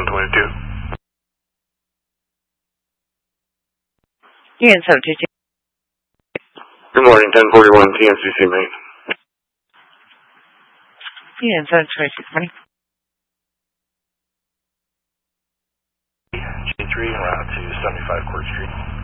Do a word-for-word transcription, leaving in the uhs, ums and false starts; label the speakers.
Speaker 1: twenty-two.
Speaker 2: T N seven two two.
Speaker 1: Good morning, ten forty-one T N C C Main.
Speaker 2: T N seven twenty-six, morning.
Speaker 3: G three, route to seventy-five Court Street.